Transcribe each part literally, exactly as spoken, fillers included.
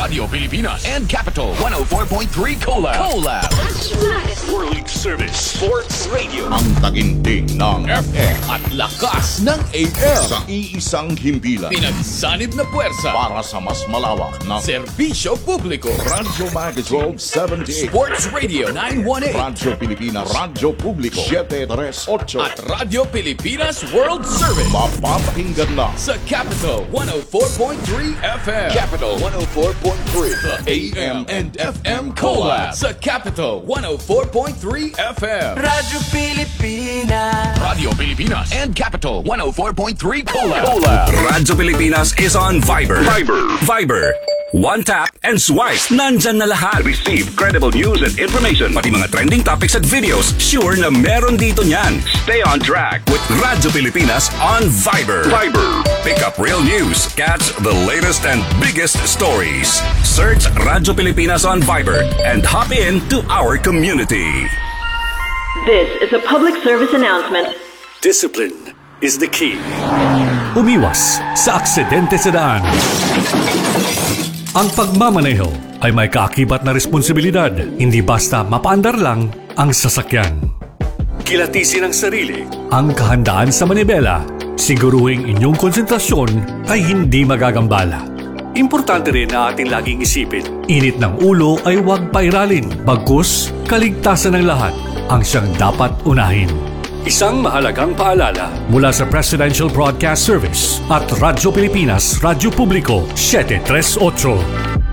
Radio Pilipinas and Capital one oh four point three Collab. Collab. World Service Sports Radio. Ang taginting ng F M at lakas ng A M. sa iisang himpilan Pinagsanib na puwersa. para sa mas malawak na Serbisyo publiko. Radyo Magazine twelve seventy-eight, Sports Radio nine one eight. Radyo Pilipinas, Radyo Publiko seven three eight, At Radio Pilipinas World Service. mapapakinggan na Sa Capital one oh four point three F M. Capital one oh four point three. The A M and F M Collab. Sa Capital one oh four point three F M. Radyo Pilipinas. Radio Pilipinas and Capital one oh four point three Collab. Collab. Radyo Pilipinas is on Viber. Viber. Viber. One tap and swipe. Nandyan na lahat. Receive credible news and information. Pati mga trending topics at videos. Sure na meron dito niyan. Stay on track with Radyo Pilipinas on Viber. Viber. Pick up real news. Catch the latest and biggest stories. Search Radyo Pilipinas on Viber and hop in to our community. This is a public service announcement. Discipline is the key. Umiwas sa aksidente sa daan. Ang pagmamaneho ay may kaakibat na responsibilidad, hindi basta mapaandar lang ang sasakyan. Kilatisin ang sarili, ang kahandaan sa manibela, siguruhing inyong konsentrasyon ay hindi magagambala. Importante rin na ating laging isipin, init ng ulo ay huwag pairalin, bagkus kaligtasan ng lahat ang siyang dapat unahin. Isang mahalagang paalala mula sa Presidential Broadcast Service at Radyo Pilipinas, Radyo Publiko seven three eight.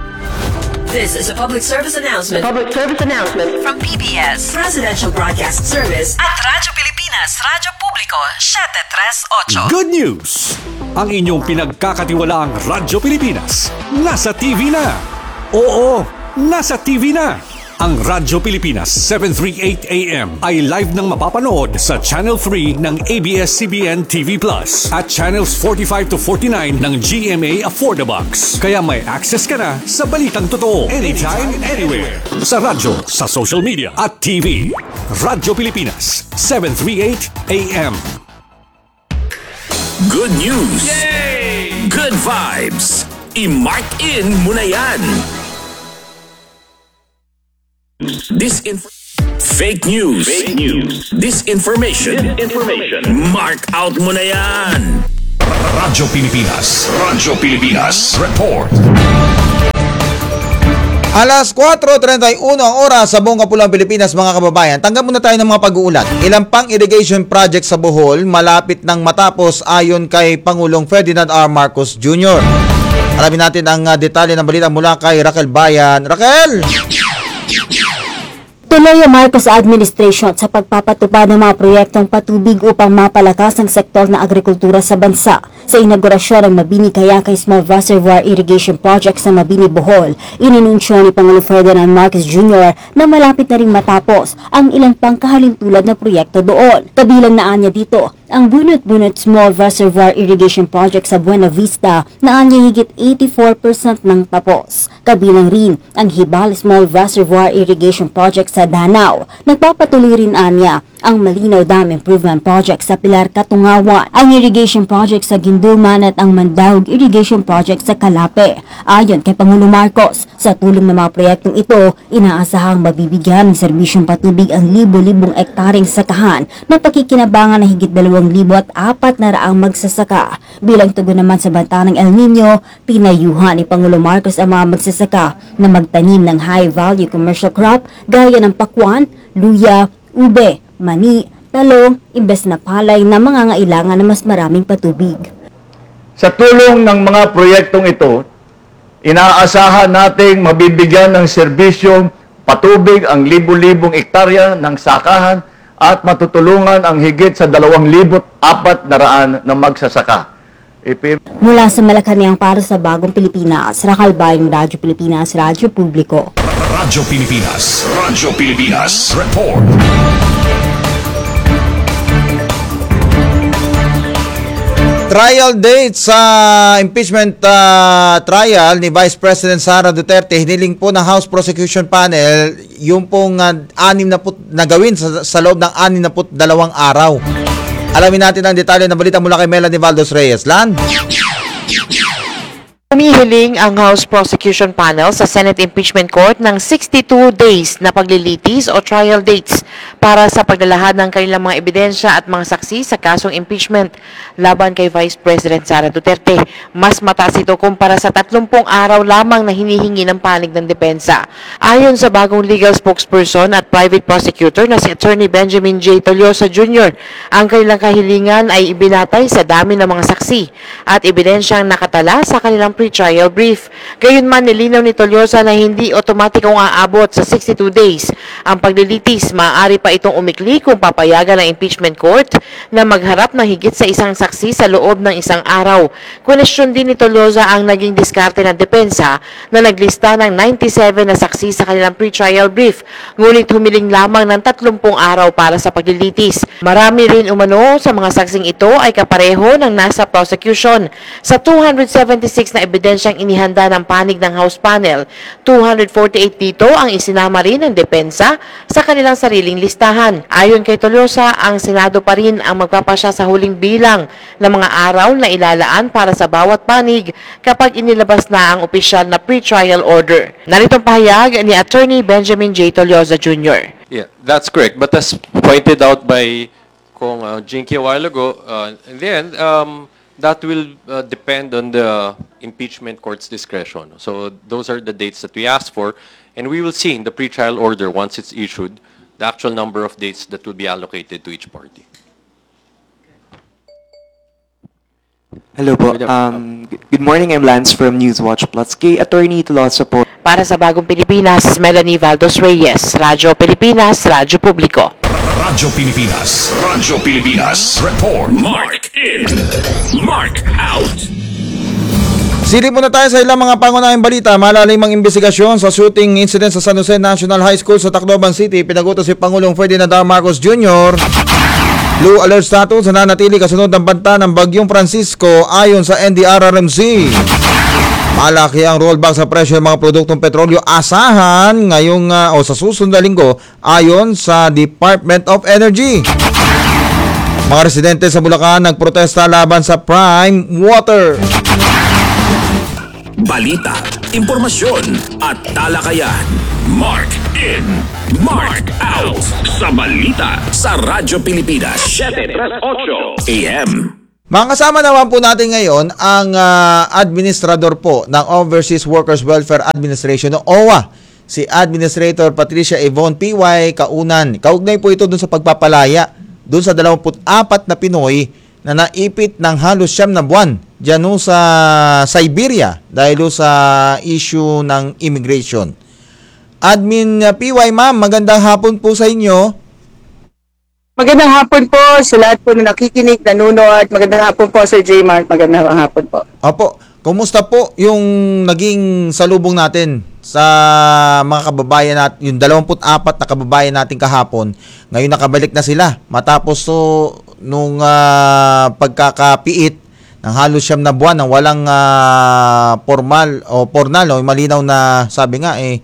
This is a public service announcement Public service announcement. from P B S, Presidential Broadcast Service at Radyo Pilipinas, Radyo Publiko seven three eight. Good news! Ang inyong pinagkakatiwalaang Radyo Pilipinas nasa T V na. Oo, nasa T V na. Ang Radyo Pilipinas seven thirty-eight A M ay live nang mapapanood sa Channel three ng A B S C B N T V Plus at Channels forty-five to forty-nine ng G M A Affordabox. Kaya may access ka na sa balitang totoo anytime, anywhere. Sa radyo, sa social media at T V. Radyo Pilipinas seven thirty-eight A M. Good news! Yay! Good vibes! I-mark in mo na yan! Disinf- Fake news. Fake news. Disinformation. Disinformation. Mark out mo na yan! Radyo Pilipinas. Radyo Pilipinas. Report. Alas kwatro trenta y uno ang oras sa buong kapulang Pilipinas, mga kababayan. Tanggap muna tayo ng mga pag-uulat. Ilang pang irrigation project sa Bohol malapit nang matapos ayon kay Pangulong Ferdinand R. Marcos Junior Alamin natin ang uh, detalye ng balita mula kay Raquel Bayan. Raquel! Tuloy ang Marcos administration sa pagpapatupad ng mga proyektong patubig upang mapalakas ang sektor ng agrikultura sa bansa. Sa inaugurasyon ng Mabini Kayakay Small Reservoir Irrigation Project sa Mabini, Bohol, ininunsyo ni Pangulong Ferdinand Marcos Junior na malapit na ring matapos ang ilang pang kahalintulad na proyekto doon. Kabilang na anya dito ang Bunot-Bunot Small Reservoir Irrigation Project sa Buena Vista na anya higit eighty-four percent ng tapos. Kabilang rin ang Hibal Small Reservoir Irrigation Project sa Danao. Nagpapatuloy rin anya ang Malinaw Dam Improvement Project sa Pilar, Katungawan, ang irrigation project sa Ginduman at ang Mandaug Irrigation Project sa Calape. Ayon kay Pangulong Marcos, sa tulong ng mga proyektong ito, inaasahang mabibigyan ng serbisyong patubig ang libo-libong ektaring sakahan na pakikinabangan ng higit dalawang libo at apat na raang magsasaka. Bilang tugon naman sa banta ng El Nino, pinayuhan ni Pangulong Marcos ang mga magsasaka na magtanim ng high-value commercial crop gaya ng pakwan, luya, ube, mani, talong, imbes na palay na mangangailangan ng mas maraming patubig. Sa tulong ng mga proyektong ito, inaasahan nating mabibigyan ng serbisyong patubig ang libu-libong ektarya ng sakahan at matutulungan ang higit sa dalawang libo't apat na raan na magsasaka. Ipim- Mula sa Malacanang para sa Bagong Pilipinas, Raquel Bayan, Radyo Pilipinas, Radyo Publiko. Radyo Pilipinas. Radyo Pilipinas. Report. Trial date sa impeachment uh, trial ni Vice President Sara Duterte, hiniling po ng House Prosecution Panel yung pong uh, anim na put, na gawin sa, sa loob ng anim na put dalawang araw. Alamin natin ang detalye ng balita mula kay Melanie Valdos Reyes. Lan? Humihiling ang House Prosecution Panel sa Senate Impeachment Court ng sixty-two days na paglilitis o trial dates para sa paglalahad ng kanilang mga ebidensya at mga saksi sa kasong impeachment laban kay Vice President Sara Duterte. Mas mataas ito kumpara sa tatlumpung araw lamang na hinihingi ng panig ng depensa. Ayon sa bagong legal spokesperson at private prosecutor na si Attorney Benjamin J. Toliosa Junior, ang kanilang kahilingan ay ibinatay sa dami ng mga saksi at ebidensyang nakatala sa kanilang pre-trial brief. Gayunman, nilinaw ni Toliosa na hindi otomatikong aabot sa sixty-two days. Ang paglilitis, maaari pa itong umikli kung papayagan ng impeachment court na magharap ng higit sa isang saksi sa loob ng isang araw. Question din ni Toliosa ang naging diskarte ng depensa na naglista ng ninety-seven na saksi sa kanilang pre-trial brief, ngunit humiling lamang ng tatlumpung araw para sa paglilitis. Marami rin umano sa mga saksing ito ay kapareho ng nasa prosecution. Sa two hundred seventy-six na ebidensyang inihanda ng panig ng House panel, two hundred forty-eight dito ang isinama rin ng depensa sa kanilang sariling listahan. Ayon kay Toliosa, ang Senado pa rin ang magpapasya sa huling bilang ng mga araw na ilalaan para sa bawat panig kapag inilabas na ang opisyal na pre-trial order. Naritong pahayag ni Attorney Benjamin J. Toliosa Junior Yeah, that's correct. But as pointed out by Kong uh, Jinky a while ago, uh, in the end, um, that will uh, depend on the impeachment court's discretion. So those are the dates that we asked for, and we will see in the pre-trial order, once it's issued, the actual number of dates that will be allocated to each party. Hello po. Um, good morning, I'm Lance from Newswatch Plus. Kay Attorney Tolosa po. Para sa Bagong Pilipinas, Melanie Valdos Reyes, Radyo Pilipinas, Radyo Publiko. Radyo Pilipinas, Radyo Pilipinas, report, mark in, mark out. Silip muna tayo sa ilang mga pangunahing balita. Malalim ang investigasyon sa shooting incident sa San Jose National High School sa Tacloban City. Pinagutos si Pangulong Ferdinand R. Marcos Junior Blue alert status na nanatili kasunod ng banta ng Bagyong Francisco ayon sa N D R R M C. Malaki ang rollback sa presyo ng mga produktong petrolyo asahan ngayong uh, o sa susunod na linggo ayon sa Department of Energy. Mga residente sa Bulacan nagprotesta laban sa prime water. Balita, impormasyon at talakayan. Mark in, mark out sa balita sa Radyo Pilipinas seven thirty-eight A M. Mga kasama naman po natin ngayon ang uh, administrador po ng Overseas Workers Welfare Administration o O W A, si Administrator Patricia Yvonne P Y Kaunan. Kaugnay po ito dun sa pagpapalaya dun sa dalawampu't apat na Pinoy na naipit ng halos siyam na buwan dyan sa Siberia dahil sa issue ng immigration. Admin P Y, ma'am, magandang hapon po sa inyo. Magandang hapon po sa lahat po na nakikinig, nanonood. Magandang hapon po Sir J. Mark. Magandang hapon po. Opo, kumusta po yung naging salubong natin sa mga kababayan natin, yung dalawampu't apat na kababayan natin kahapon? Ngayon nakabalik na sila matapos so, nung uh, pagkakapiit ng halos siyam na buwan ng walang uh, formal o pornal o malinaw na sabi nga eh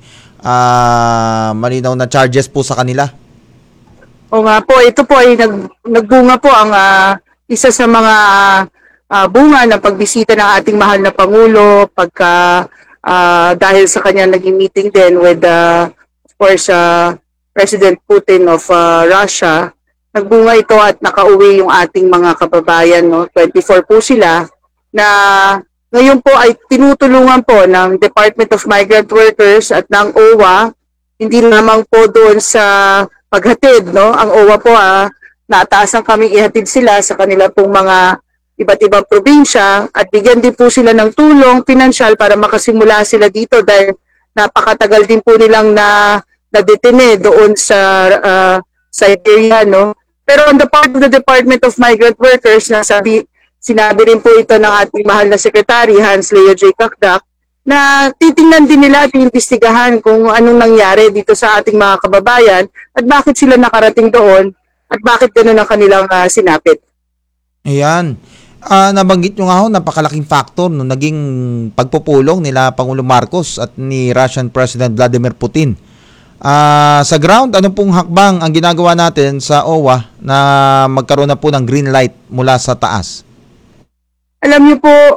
uh, malinaw na charges po sa kanila. O nga po, ito po ay nag, nagbunga po ang uh, isa sa mga uh, bunga ng pagbisita ng ating mahal na Pangulo pagka uh, dahil sa kanya naging meeting din with uh, of course uh, President Putin of uh, Russia. Nagbunga ito at nakauwi yung ating mga kababayan, no? twenty-four po sila na ngayon po ay tinutulungan po ng Department of Migrant Workers at ng O W A, hindi lamang po doon sa paghatid, no? Ang O W A po ah, nataasan kaming ihatid sila sa kanila pong mga iba't ibang probinsya at bigyan din po sila ng tulong pinansyal para makasimula sila dito dahil napakatagal din po nilang na nadetene doon sa uh, Siberia, no? Pero on the part of the Department of Migrant Workers, nasabi, sinabi rin po ito ng ating mahal na Secretary Hans Leo J. Kakdak na titingnan din nila at iimbestigahan kung anong nangyari dito sa ating mga kababayan at bakit sila nakarating doon at bakit gano'n ang kanilang uh, sinapit. Ayan. Uh, nabanggit nyo nga ho, napakalaking factor no, naging pagpupulong nila Pangulong Marcos at ni Russian President Vladimir Putin. Uh, sa ground, ano pong hakbang ang ginagawa natin sa O W A na magkaroon na po ng green light mula sa taas? Alam niyo po,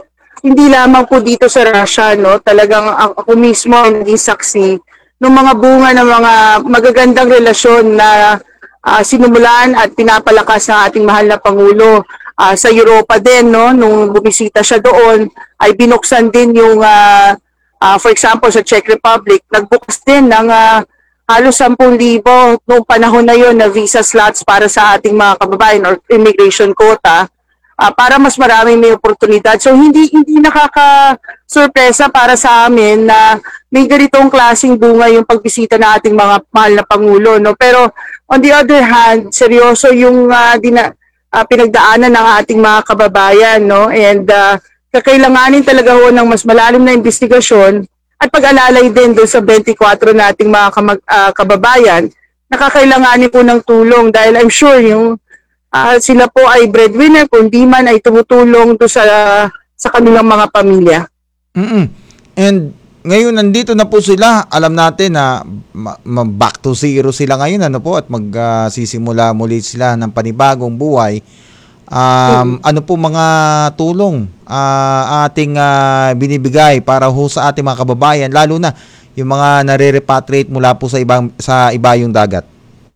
hindi lamang po dito sa Russia, no? Talagang ako mismo ang naging saksi ng mga bunga ng mga magagandang relasyon na uh, sinumulan at pinapalakas ng ating mahal na Pangulo. Uh, sa Europa din, no? Nung bumisita siya doon, ay binuksan din yung, uh, uh, for example, sa Czech Republic, nagbukas din ng uh, halos sampung libo noong panahon na yon na visa slots para sa ating mga kababayan or immigration quota. Uh, para mas maraming may oportunidad. So hindi hindi nakaka-surpresa para sa amin na may ganitong klaseng bunga yung pagbisita ng ating mga mahal na Pangulo, no? Pero on the other hand, seryoso yung uh, dina, uh, pinagdaanan ng ating mga kababayan, no? And uh, kakailanganin talaga ho ng mas malalim na investigasyon at pag-alalay din doon sa twenty-four nating mga kamag, uh, kababayan na kakailanganin po ng tulong dahil I'm sure yung Uh, sila po ay breadwinner, kung di man ay tumutulong to sa sa kanilang mga pamilya. Mm-mm. And ngayon nandito na po sila, alam natin na ma- ma- back to zero sila ngayon, ano po, at magsisimula uh, muli sila ng panibagong buhay. Um, mm-hmm. Ano po mga tulong uh, ating uh, binibigay para ho sa ating mga kababayan, lalo na yung mga nare-repatriate mula po sa ibang sa ibayong dagat?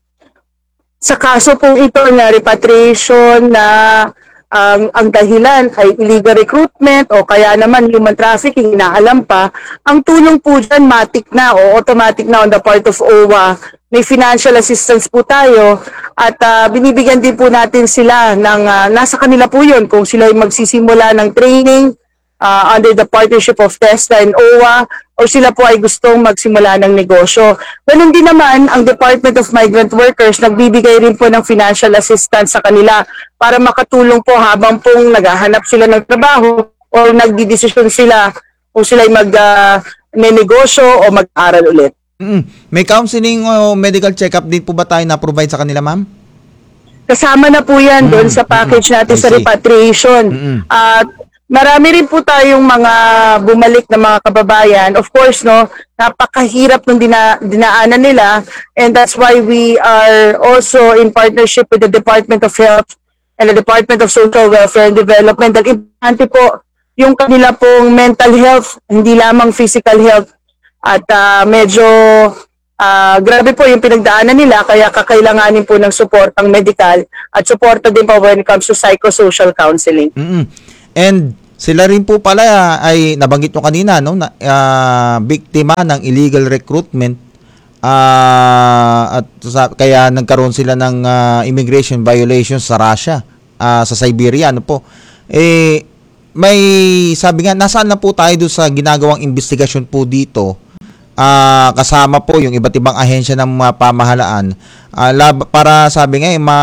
Sa kaso pong ito na repatriation na um, ang dahilan ay illegal recruitment o kaya naman human trafficking, inaalam pa, ang tulong po dyan matik na o automatic na on the part of O W A. May financial assistance po tayo at uh, binibigyan din po natin sila ng, uh, nasa kanila po yun kung sila ay magsisimula ng training uh, under the partnership of TESDA and O W A o sila po ay gustong magsimula ng negosyo. Ganun din naman, ang Department of Migrant Workers nagbibigay rin po ng financial assistance sa kanila para makatulong po habang pong naghahanap sila ng trabaho o nagdidesisyon sila kung sila ay mag-negosyo uh, o mag-aral ulit. Mm-hmm. May counseling o medical check-up din po ba tayo na-provide sa kanila, ma'am? Kasama na po yan mm-hmm. doon sa package natin mm-hmm. sa repatriation. Mm-hmm. At marami rin po tayong mga bumalik na mga kababayan. Of course, no, napakahirap ng dina, dinaanan nila and that's why we are also in partnership with the Department of Health and the Department of Social Welfare and Development. Dahil importante po yung kanila pong mental health, hindi lamang physical health. At uh, medyo uh, grabe po yung pinagdaanan nila kaya kakailanganin po ng support ang medical at suporta din po when it comes to psychosocial counseling. Mm-hmm. And sila rin po pala ay nabanggit nyo kanina, no, na, uh, biktima ng illegal recruitment uh, at kaya nagkaroon sila ng uh, immigration violations sa Russia, uh, sa Siberia, ano po. Eh may sabi nga nasaan na po tayo doon sa ginagawang investigasyon po dito. Uh, kasama po yung iba't ibang ahensya ng mga pamahalaan uh, lab, para sabi nga eh, ma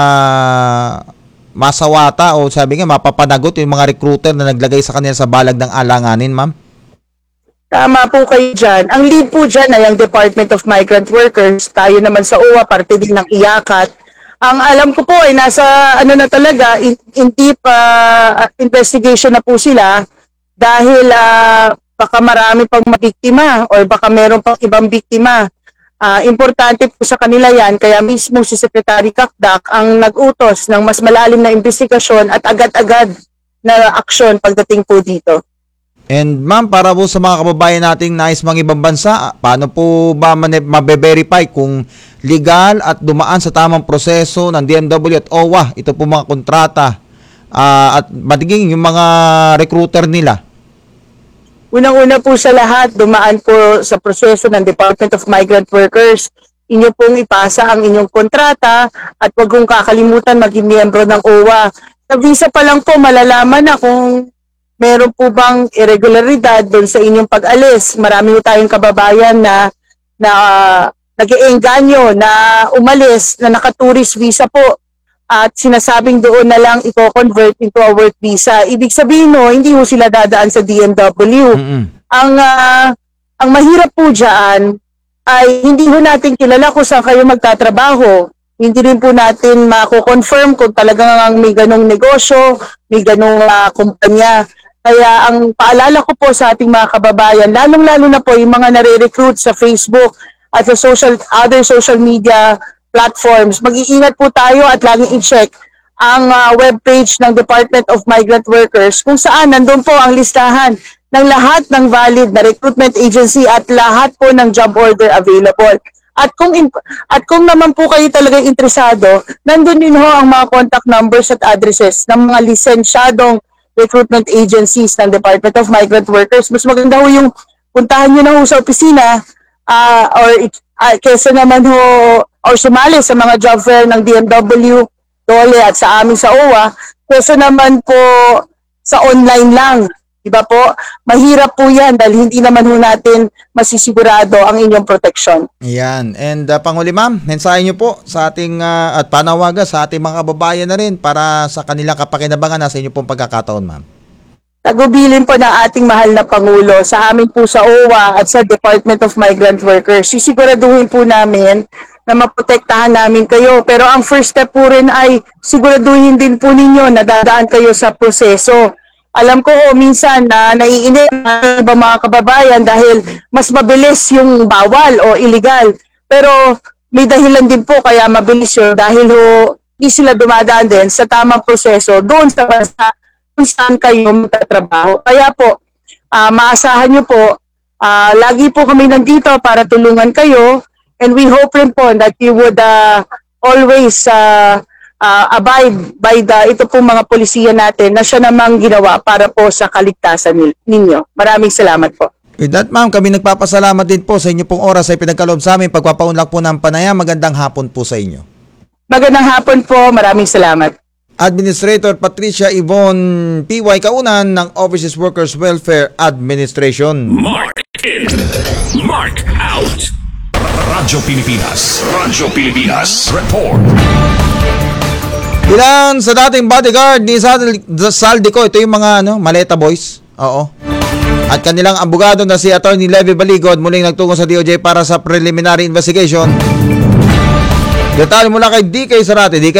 masawata o sabi nga mapapanagot yung mga recruiter na naglagay sa kanila sa balag ng alanganin, ma'am? Tama po kayo dyan. Ang lead po dyan ay ang Department of Migrant Workers. Tayo naman sa O W A, parte din ng IACAT. Ang alam ko po ay nasa ano na talaga, in, in deep uh, investigation na po sila dahil uh, baka marami pang mabiktima or baka meron pang ibang biktima. Uh, importante po sa kanila yan, kaya mismo si Secretary Kakdak ang nag-utos ng mas malalim na investigasyon at agad-agad na aksyon pagdating po dito. And ma'am, para po sa mga kababayan nating nais mga ibang bansa, paano po ba mabe-verify kung legal at dumaan sa tamang proseso ng D M W at O W A? Ito po mga kontrata uh, at matiging yung mga recruiter nila. Unang-una po sa lahat, dumaan po sa proseso ng Department of Migrant Workers. Inyo pong ipasa ang inyong kontrata at huwag kong kakalimutan maging miyembro ng O W A. Sa visa pa lang po, malalaman na kung meron po bang irregularidad doon sa inyong pag-alis. Marami po tayong kababayan na, na uh, nag-iengganyo, na umalis, na naka-tourist visa po. At sinasabing doon na lang i-convert into a work visa. Ibig sabihin no, hindi ho sila dadaan sa D M W. Mm-hmm. Ang uh, ang mahirap po dyan ay hindi ho natin kilala kung saan kayo magtatrabaho. Hindi rin po natin mako-confirm kung talagang may ganong negosyo, may ganong uh, kumpanya. Kaya ang paalala ko po sa ating mga kababayan, lalong-lalo na po yung mga nare-recruit sa Facebook at sa social, other social media platforms. Mag-iingat po tayo at laging i-check ang uh, webpage ng Department of Migrant Workers kung saan nandun po ang listahan ng lahat ng valid na recruitment agency at lahat po ng job order available. At kung in, at kung naman po kayo talaga interesado, nandun din ho ang mga contact numbers at addresses ng mga lisensyadong recruitment agencies ng Department of Migrant Workers. Mas maganda ho yung puntahan nyo na ho sa opisina uh, or uh, kesa naman ho or sumali sa mga job fair ng D M W, Dole at sa amin sa O W A, kesa naman po sa online lang. Diba po? Mahirap po yan dahil hindi naman ho natin masisigurado ang inyong proteksyon. Yan. And uh, Panghuli ma'am, mensahe nyo po sa ating uh, at panawagan sa ating mga kababayan na rin para sa kanilang kapakinabangan na sa inyo pong pagkakataon ma'am. Tagubilin po ng ating mahal na Pangulo sa amin po sa O W A at sa Department of Migrant Workers. Sisiguraduhin po namin na maprotektahan namin kayo. Pero ang first step po rin ay siguraduhin din po ninyo na dadaan kayo sa proseso. Alam ko oh, minsan na naiinip ang ibang mga kababayan dahil mas mabilis yung bawal o illegal. Pero may dahilan din po kaya mabilis yun dahil ho, hindi sila dumadaan din sa tamang proseso doon sa bansa kung saan kayo magtatrabaho. Kaya po, uh, maasahan nyo po, uh, lagi po kami nandito para tulungan kayo and we hope rin po that you would uh, always uh, Uh, abide by the ito pong mga polisiya natin na siya namang ginawa para po sa kaligtasan ninyo. Maraming salamat po. With that ma'am, kami nagpapasalamat din po sa inyo pong oras ay pinagkaloob sa amin. Pagpapaunlak po ng panayam, magandang hapon po sa inyo. Magandang hapon po, maraming salamat. Administrator Patricia Yvonne P Y Kaunan ng Overseas Workers Welfare Administration. Mark in, mark out. Radyo Pilipinas, Radyo Pilipinas, report. Ilan sa dating bodyguard ni Saldico, ito yung mga ano, Maleta Boys. Oo. At kanilang abogado na si Attorney Levy Baligod muling nagtungo sa D O J para sa preliminary investigation. Detalye mula kay D K Sarate. D K?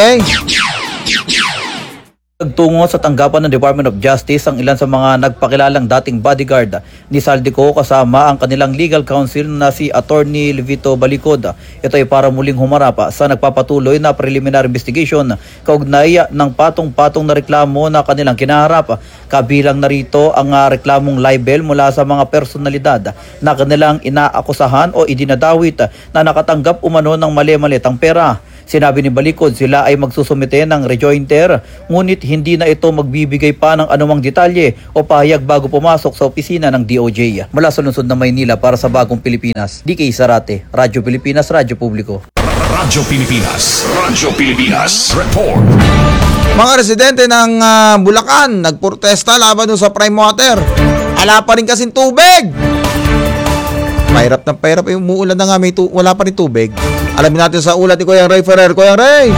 Nagtungo sa tanggapan ng Department of Justice ang ilan sa mga nagpakilalang dating bodyguard ni Saldico kasama ang kanilang legal counsel na si Attorney Levito Balicod. Ito ay para muling humarap sa nagpapatuloy na preliminary investigation kaugnay ng patong-patong na reklamo na kanilang kinaharap. Kabilang narito ang reklamong libel mula sa mga personalidad na kanilang inaakusahan o idinadawit na nakatanggap umano ng mali-malitang pera. Sinabi ni Balicod sila ay magsusumite ng rejoinder ngunit hindi na ito magbibigay pa ng anumang detalye o pahayag bago pumasok sa opisina ng D O J. Mula sa lungsod ng Maynila para sa Bagong Pilipinas, D K Sarate, Radyo Pilipinas, Radyo Publiko. Radyo Pilipinas, Radyo Pilipinas, report. Mga residente ng uh, Bulacan nagprotesta laban sa prime water. Ala pa rin kasing tubig. Pahirap ng pahirap, eh, umuulan na nga, may tu- wala pa rin tubig. Alamin natin sa ulat ni Kuya Ray Ferrer. Kuya Ray!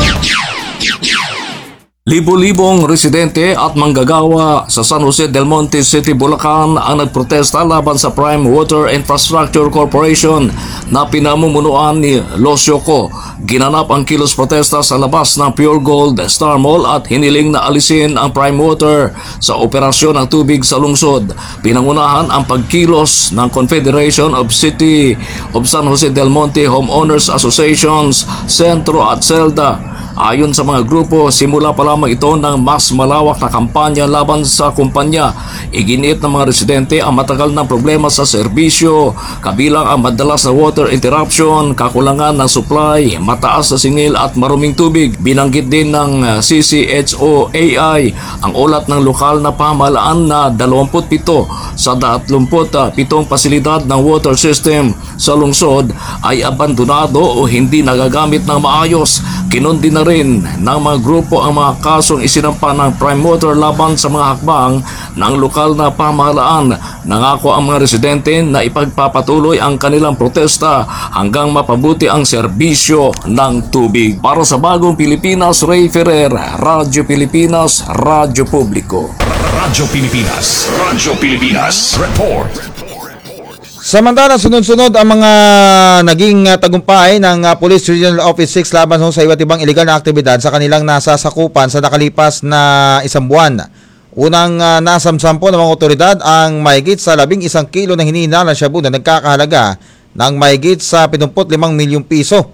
Libo-libong residente at manggagawa sa San Jose del Monte City, Bulacan ang nagprotesta laban sa Prime Water Infrastructure Corporation na pinamumunuan ni Losioco. Ginanap ang kilos protesta sa labas ng Pure Gold Star Mall at hiniling na alisin ang Prime Water sa operasyon ng tubig sa lungsod. Pinangunahan ang pagkilos ng Confederation of City of San Jose del Monte Homeowners Associations, Centro at Celda. Ayon sa mga grupo, simula pa lamang ito ng mas malawak na kampanya laban sa kumpanya. Iginiit ng mga residente ang matagal na problema sa serbisyo, kabilang ang madalas na water interruption, kakulangan ng supply, mataas na singil at maruming tubig. Binanggit din ng C C H O A I ang ulat ng lokal na pamahalaan na dalawampu't pito sa tatlumput pitong pasilidad ng water system sa lungsod ay abandonado o hindi nagagamit ng maayos. Kinundi na rin ng mga grupo ang mga kasong isinampa ng Prime Water laban sa mga hakbang ng lokal na pamahalaan. Nangako ang mga residente na ipagpapatuloy ang kanilang protesta hanggang mapabuti ang serbisyo ng tubig. Para sa Bagong Pilipinas, Ray Ferrer, Radyo Pilipinas, Radyo Publiko. Radyo Pilipinas, Radyo Pilipinas, report. Samantala, sunod-sunod ang mga naging uh, tagumpay ng uh, Police Regional Office six laban sa iba't ibang illegal na aktibidad sa kanilang nasasakupan sa nakalipas na isang buwan. Unang uh, nasamsampo ng mga otoridad ang mahigit sa labing isang kilo ng hinihinalang shabu na nagkakahalaga ng mahigit sa pitungput limang milyong piso.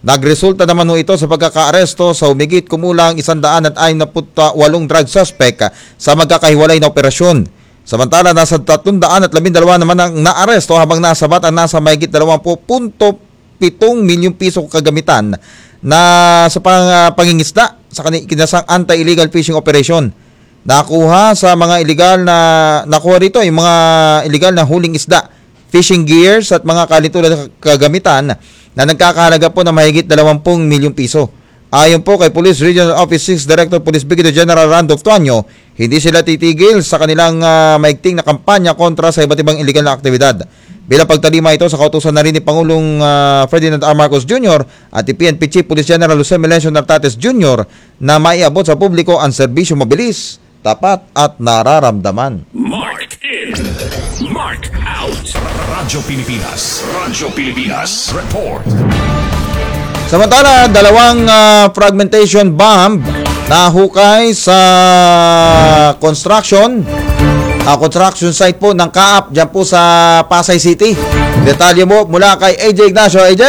Nagresulta naman ho ito sa pagkakaaresto sa humigit kumulang one hundred eighty-eight drug suspect sa magkakahiwalay na operasyon. Samantala, nasa three hundred twelve naman ang naaresto habang nasabat ang nasa mahigit twenty point seven milyong piso kagamitan na sa pang, uh, pangingisda sa kinasang anti-illegal fishing operation. Nakuha sa mga illegal na nakuha rito yung mga illegal na huling isda, fishing gears at mga kalitulan na kagamitan na nagkakahalaga po na mahigit twenty milyong piso. Ayon po kay Police Regional Office six Director Police Brigadier General Randolph Tuanyo, hindi sila titigil sa kanilang uh, maigting na kampanya kontra sa iba't ibang illegal na aktibidad. Bilang pagtalima ito sa kautusan na rin ni Pangulong uh, Ferdinand R. Marcos Junior at ni P N P Chief Police General Jose Melencio Nartates Junior na maiabot sa publiko ang serbisyo mabilis, tapat at nararamdaman. Mark in, Mark out. Radyo Pilipinas, Radyo Pilipinas, report. Samantala, dalawang uh, fragmentation bomb na hukay sa construction uh, construction site po ng K A A P dyan po sa Pasay City. Detalye mo mula kay A J Ignacio. A J!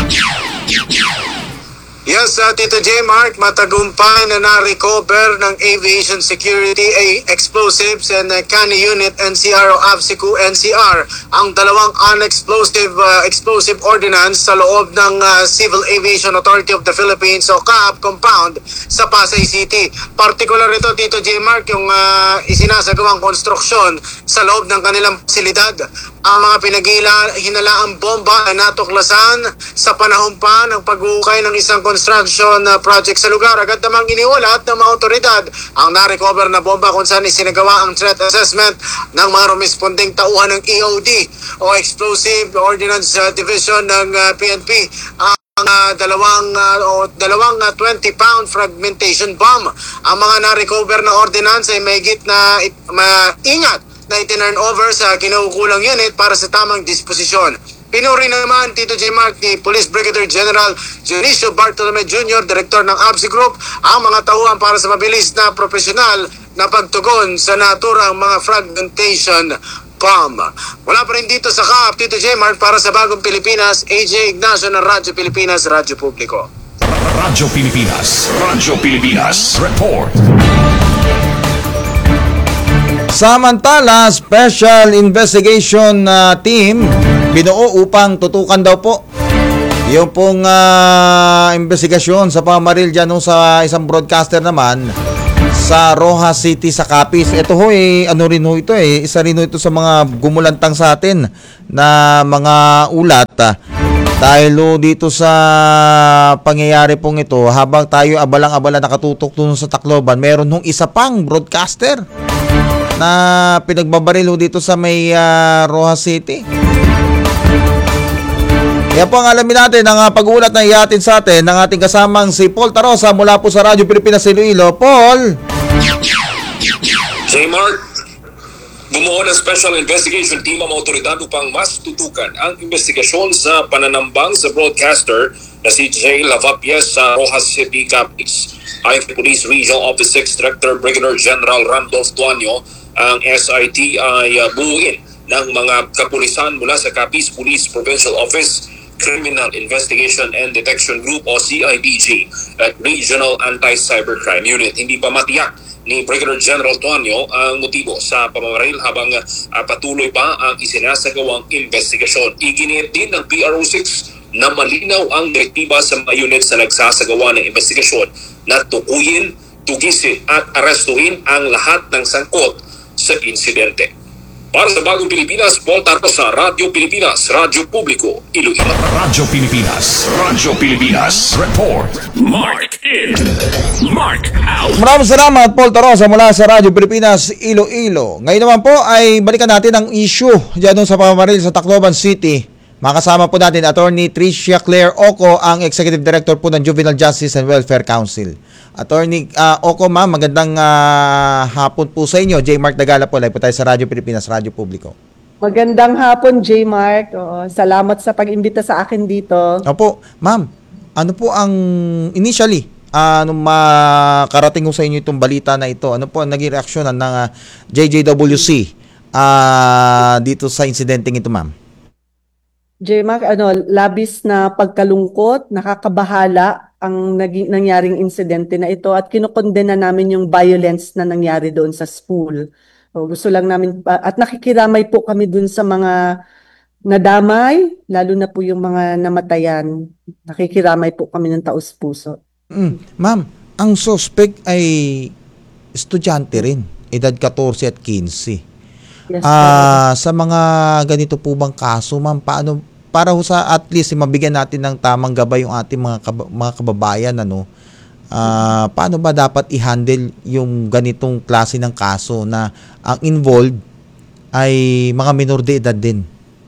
Yes, uh, Tito J. Mark, matagumpay na na-recover ng Aviation Security A Explosives and uh, Canny Unit N C R o A F S I C U N C R ang dalawang unexplosive uh, explosive ordnance sa loob ng uh, Civil Aviation Authority of the Philippines o K A A P compound sa Pasay City. Particular ito, Tito J. Mark, yung uh, isinasagawang konstruksyon sa loob ng kanilang pasilidad. Ang mga pinaghinalaang bomba ay natuklasan sa panahon pa ng pag-ukay ng isang construction project sa lugar. Agad namang iniulat ng mga otoridad ang na-recover na bomba kung saan isinagawa ang threat assessment ng mga rumesponding tauhan ng E O D o Explosive Ordnance Division ng uh, P N P. Uh, ang uh, dalawang uh, o dalawang uh, twenty pound fragmentation bomb. Ang mga na-recover na ordnance ay mahigit na it, maingat na itinurn over sa kinukulang unit para sa tamang disposisyon. Pinuri naman, Tito J. Mark, ni Police Brigadier General Dionisio Bartolome Junior, Director ng A F S I Group, ang mga tauhan para sa mabilis na profesional na pagtugon sa naturang mga fragmentation bomb. Wala pa rin dito sa K A A P, Tito J. Mark, para sa Bagong Pilipinas, A J Ignacio ng Radyo Pilipinas, Radyo Publiko. Radyo Pilipinas, Radyo Pilipinas, report. Samantala, Special Investigation uh, Team binuo upang tutukan daw po yung pong uh, investigasyon sa pamamaril dyan sa isang broadcaster naman sa Rojas City sa Capiz. Ito ho eh, ano rin ho ito eh, isa rin ho ito sa mga gumulantang sa atin na mga ulat. Uh, dahil ho dito sa pangyayari pong ito, habang tayo abalang-abala nakatutok dun sa Tacloban, meron hong isa pang broadcaster na pinagbabaril ho dito sa may uh, Rojas City. Kaya po ang alamin natin ang uh, pag-uulat na ihatid sa atin ng ating kasamang si Paul Tarosa mula po sa Radyo Pilipinas Iloilo. Paul! J. Mark, bumuo ng Special Investigation Team ang otoridad upang mas tutukan ang investigasyon sa pananambang sa broadcaster na si J. Lavapies sa Rojas City, Capiz. Ayon kay Police Regional Office six Director Brigadier General Randolph Tuanyo, ang S I T ay uh, buuin ng mga kapulisan mula sa Capiz Police Provincial Office, Criminal Investigation and Detection Group o C I D G at Regional Anti-Cybercrime Unit. Hindi pa matiyak ni Brigadier General Tuanyo ang motibo sa pamamaril habang uh, patuloy pa ang isinasagawang investigasyon. Iginiit din ng P R O six na malinaw ang direktiba sa mga units na nagsasagawa ng investigasyon na tukuyin, tugisin at arestuhin ang lahat ng sangkot sa insidente. Para sa Bagong Pilipinas, Paul Tarosa, Radyo Pilipinas, Radyo Publiko, Iloilo. Radyo Pilipinas, Radyo Pilipinas, report. Mark in, Mark out. Maraming salamat, Paul Tarosa mula sa Radyo Pilipinas, Iloilo. Ngayon naman po ay balikan natin ang issue dyan sa pamamaril sa Tacloban City. Makasama po natin Attorney Tricia Claire Oco, ang Executive Director po ng Juvenile Justice and Welfare Council. Attorney uh, Oco, ma'am, magandang uh, hapon po sa inyo. J. Mark Dagala po, live po tayo sa Radyo Pilipinas, Radyo Publiko. Magandang hapon, J. Mark. Oo, salamat sa pag-imbita sa akin dito. Opo, ma'am, ano po ang initially, uh, nung makarating ko sa inyo itong balita na ito, ano po ang naging reaksyon ng uh, J J W C uh, dito sa insidenteng ito, ma'am? J-Mac, ano, labis na pagkalungkot, nakakabahala ang naging, nangyaring insidente na ito at kinokondena namin yung violence na nangyari doon sa school. O, gusto lang namin, pa- at nakikiramay po kami doon sa mga nadamay, lalo na po yung mga namatayan. Nakikiramay po kami ng taus-puso. Mm. Ma'am, ang suspect ay estudyante rin, edad fourteen at fifteen. Yes, Ah, sa mga ganito po bang kaso, ma'am, paano para ho sa at least mabigyan natin ng tamang gabay yung ating mga kaba- mga kababayan, ano? Ah, paano ba dapat i-handle yung ganitong klase ng kaso na ang involved ay mga minor de edad din?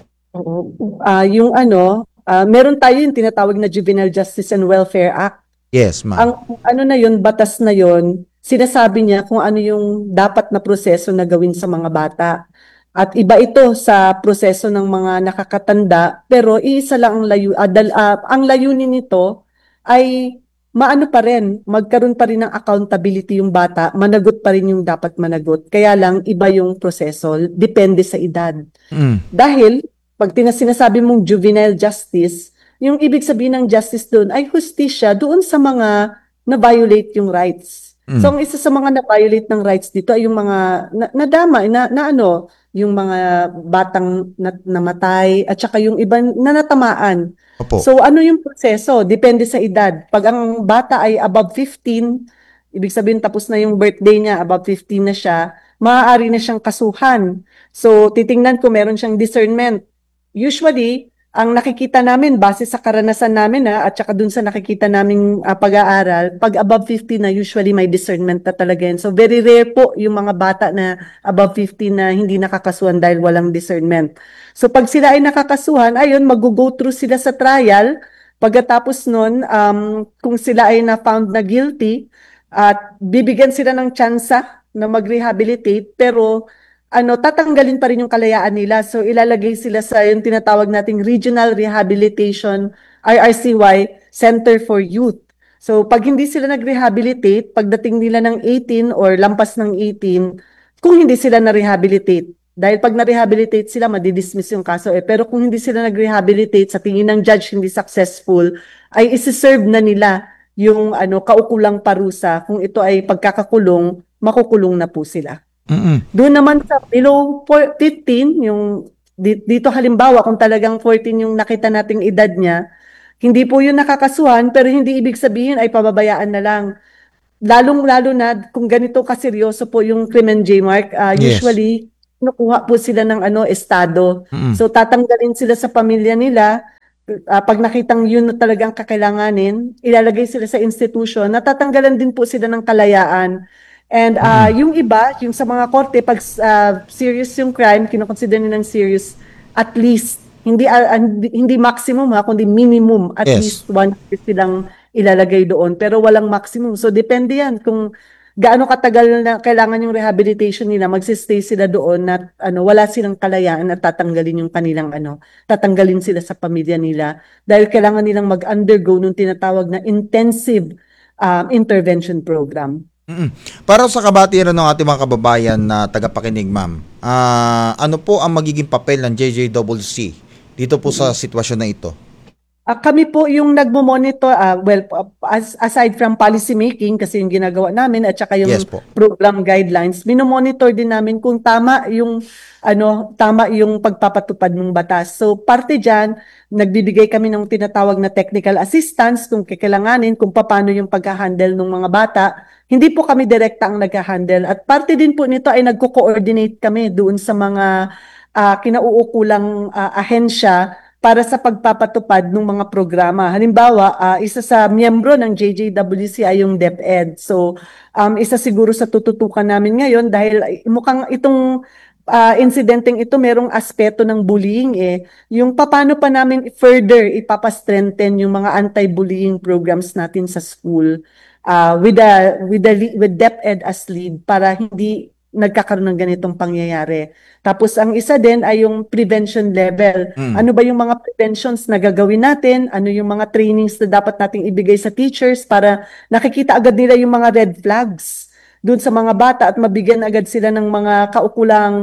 Oo. Ah, yung ano, ah, meron tayo yung tinatawag na Juvenile Justice and Welfare Act. Yes, ma'am. Ang ano na yun, batas na yun, sinasabi niya kung ano yung dapat na proseso na gawin sa mga bata. At iba ito sa proseso ng mga nakakatanda, pero iisa lang ang layu ah, dal- ah, ang layunin nito ay maano pa rin, magkaroon pa rin ng accountability yung bata, managot pa rin yung dapat managot. Kaya lang iba yung proseso, depende sa edad. Mm. Dahil pag tina- sinasabi mong juvenile justice, yung ibig sabihin ng justice doon ay hustisya doon sa mga na-violate yung rights. Mm. So ang isa sa mga na-violate ng rights dito ay yung mga na, nadama, na, na ano, yung mga batang na, namatay at saka yung ibang na natamaan. Opo. So ano yung proseso? Depende sa edad. Pag ang bata ay above fifteen, ibig sabihin tapos na yung birthday niya, above fifteen na siya, maaari na siyang kasuhan. So titingnan ko meron siyang discernment. Usually, ang nakikita namin base sa karanasan namin na at saka dun sa nakikita naming ah, pag-aaral, pag above fifteen na usually may discernment na talaga yan. So very rare po yung mga bata na above fifteen na hindi nakakasuhan dahil walang discernment. So pag sila ay nakakasuhan, ayun, mag-go through sila sa trial. Pagkatapos nun, um, kung sila ay na-found na guilty, at bibigyan sila ng tsansa na mag-rehabilitate, pero ano, tatanggalin pa rin yung kalayaan nila. So, ilalagay sila sa yung tinatawag nating Regional Rehabilitation, R R C Y, Center for Youth. So, pag hindi sila nag-rehabilitate, pagdating nila ng eighteen or lampas ng eighteen, kung hindi sila na-rehabilitate, dahil pag na-rehabilitate sila, madidismiss yung kaso eh. Pero kung hindi sila nag-rehabilitate, sa tingin ng judge hindi successful, ay isi-serve na nila yung ano, kaukulang parusa. Kung ito ay pagkakakulong, makukulong na po sila. Mm-mm. Doon naman sa below four- fifteen, yung di- dito halimbawa kung talagang fourteen yung nakita nating edad niya, hindi po yun nakakasuhan pero hindi ibig sabihin ay pababayaan na lang. Lalong-lalo na kung ganito kaseryoso po yung krimen, J-Mark, ah, Yes. usually kinukuha po sila ng ano estado. Mm-mm. So tatanggalin sila sa pamilya nila. Ah, pag nakitang yun na talagang kakailanganin, ilalagay sila sa institution, natatanggalan din po sila ng kalayaan. And uh, yung iba, yung sa mga korte, pag uh, serious yung crime, kinoconsider nilang serious, at least, hindi uh, hindi, hindi maximum ha, kundi minimum, at Yes. least one year silang ilalagay doon. Pero walang maximum. So depende yan kung gaano katagal na kailangan yung rehabilitation nila, magsistay sila doon na ano, wala silang kalayaan at tatanggalin yung kanilang ano, tatanggalin sila sa pamilya nila dahil kailangan nilang mag-undergo nung tinatawag na intensive um, intervention program. Mm-mm. Para sa kabatiran ng ating mga kababayan na tagapakinig, ma'am, ah, ano po ang magiging papel ng J J C C dito po sa sitwasyon na ito? Ah, kami po yung nagmo-monitor, ah, well, as, aside from policy making, kasi yung ginagawa namin, at saka yung Yes po. program guidelines, minomonitor din namin kung tama yung, ano, tama yung pagpapatupad ng batas. So, parte dyan, nagbibigay kami ng tinatawag na technical assistance kung kailanganin, kung paano yung pagka-handle ng mga bata. Hindi po kami direkta ang nag-handle. At parte din po nito ay nagko-coordinate kami doon sa mga ah, kinauukulang ah, ahensya para sa pagpapatupad ng mga programa. Halimbawa, ah, isa sa miyembro ng J J W C ay yung DepEd. So, um, isa siguro sa tututukan namin ngayon dahil ay, mukhang itong ah, insidenteng ito merong aspeto ng bullying eh. Yung paano pa namin further ipapastrengthen yung mga anti-bullying programs natin sa school ah, with the with the le- with DepEd as lead para hindi nagkakaroon ng ganitong pangyayari. Tapos ang isa din ay yung prevention level. Mm. Ano ba yung mga preventions na gagawin natin? Ano yung mga trainings na dapat nating ibigay sa teachers para nakikita agad nila yung mga red flags doon sa mga bata at mabigyan agad sila ng mga kaukulang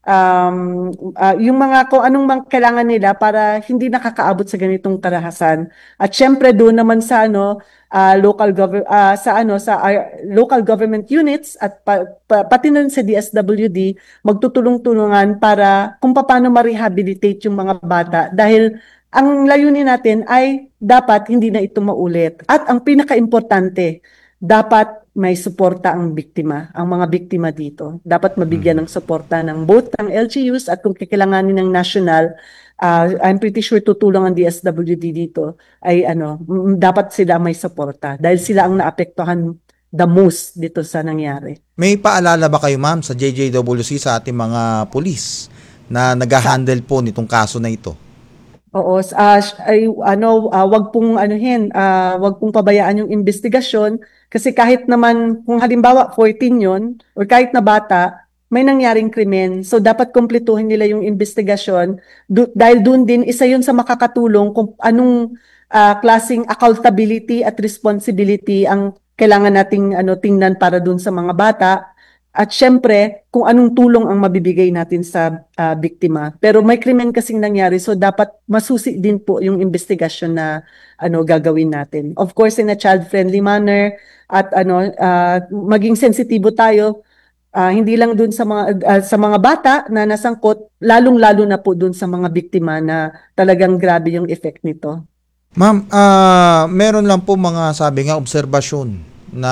um, ah, yung mga kung anong mang kailangan nila para hindi nakakaabot sa ganitong karahasan. At syempre doon naman sa ano ah, local government sa ano sa ah, local government units at pa, pa- pati na rin sa D S W D magtutulong-tulungan para kung paano ma-rehabilitate yung mga bata dahil ang layunin natin ay dapat hindi na ito maulit. At ang pinaka-importante, dapat may suporta ang biktima, ang mga biktima dito. Dapat mabigyan ng suporta ng both ng L G Us at kung kailanganin ng national, uh, I'm pretty sure tutulong ang D S W D dito, ay ano, mm, dapat sila may suporta dahil sila ang naapektuhan the most dito sa nangyari. May paalala ba kayo ma'am sa J J W C sa ating mga pulis na nag-handle po nitong kaso na ito? Oo, s- ah, sh- ay ano, ah, wag pong anuhin, ah, wag pong pabayaan yung investigasyon kasi kahit naman kung halimbawa fourteen yon or kahit na bata, may nangyaring krimen. So dapat kumpletuhin nila yung investigasyon Du- dahil doon din isa yun sa makakatulong kung anong ah, klaseng accountability at responsibility ang kailangan nating ano tingnan para doon sa mga bata. At syempre, kung anong tulong ang mabibigay natin sa ah, biktima. Pero may krimen kasing nangyari, so dapat masusi din po yung investigasyon na ano gagawin natin. Of course, in a child-friendly manner at ano ah, maging sensitibo tayo ah, hindi lang dun sa mga ah, sa mga bata na nasangkot, lalong-lalo na po dun sa mga biktima na talagang grabe yung effect nito. Ma'am, ah, meron lang po mga sabi nga obserbasyon na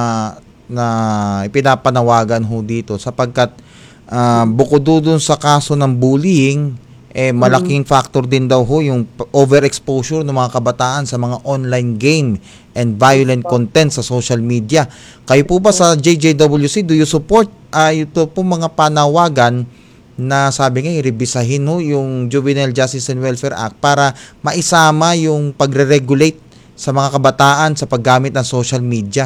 na ipinapanawagan ho dito sapagkat ah, bukod doon sa kaso ng bullying eh malaking factor din daw ho yung p- overexposure ng mga kabataan sa mga online game and violent content sa social media. Kayo po ba sa J J W C, do you support ah, ito po mga panawagan na sabi nga i-revisahin ho yung Juvenile Justice and Welfare Act para maisama yung pagre-regulate sa mga kabataan sa paggamit ng social media?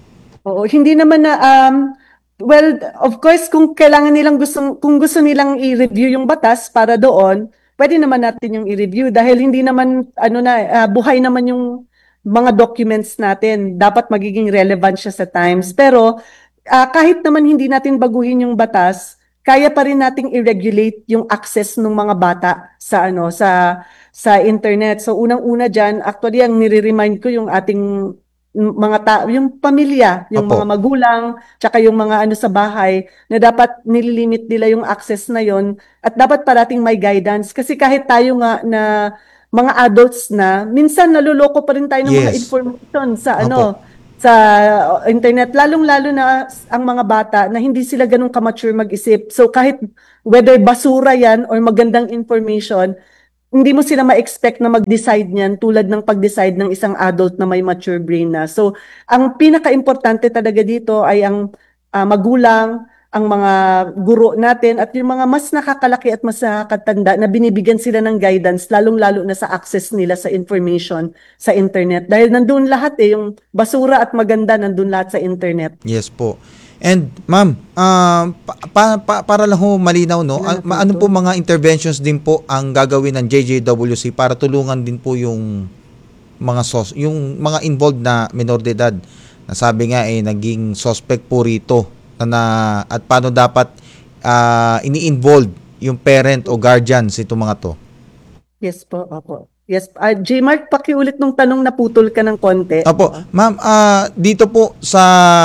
Oo, hindi naman na um well, of course kung kailangan nilang gusto kung gusto nilang i-review yung batas para doon, pwede naman natin yung i-review dahil hindi naman ano na ah, buhay naman yung mga documents natin. Dapat magiging relevant siya sa times. Pero ah, kahit naman hindi natin baguhin yung batas, kaya pa rin nating i-regulate yung access ng mga bata sa ano sa sa internet. So unang-una diyan, actually ang nire-remind ko yung ating m- mga ta- yung pamilya, yung Opo. mga magulang, tsaka yung mga ano sa bahay na dapat nililimit nila yung access na yon at dapat parating may guidance kasi kahit tayo nga na mga adults na minsan naluloko pa rin tayo ng mga Yes. information sa Opo. ano sa internet, lalong-lalo na ang mga bata na hindi sila ganun kamature mag-isip. So kahit whether basura yan or magandang information, hindi mo sila ma-expect na mag-decide niyan tulad ng pag-decide ng isang adult na may mature brain na. So ang pinaka-importante talaga dito ay ang ah, magulang, ang mga guro natin at yung mga mas nakakalaki at mas nakakatanda na binibigyan sila ng guidance lalong-lalo na sa access nila sa information sa internet. Dahil nandun lahat eh, yung basura at maganda nandun lahat sa internet. Yes po. And ma'am, ah, pa- pa- pa- para lang ho malinaw no, ah, ma- ano po mga interventions din po ang gagawin ng J J W C para tulungan din po yung mga sos yung mga involved na minor de edad na sabi nga eh naging suspect po rito na, na at paano dapat ah, ini-involve yung parent o guardians itong mga to. Yes po, opo. Yes, uh, J-Mark, pakiulit nung tanong na putol ka ng konti. Opo, ma'am, ah, dito po sa